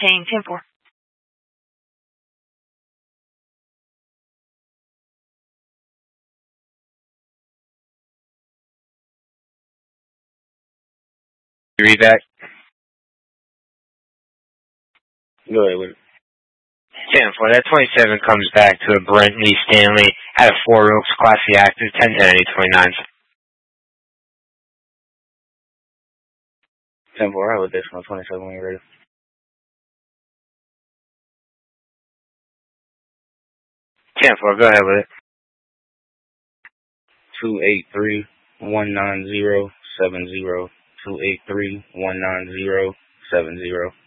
paying 10-4. Read that. Go ahead with it. 10-4. That 27 comes back to a Brent Lee Stanley out of 4 Oaks, Class C active, 10-10, 829. 10-4. I with this one. 27 when you're ready. 10-4. Go ahead with it. 283-190-70. 283-190-70.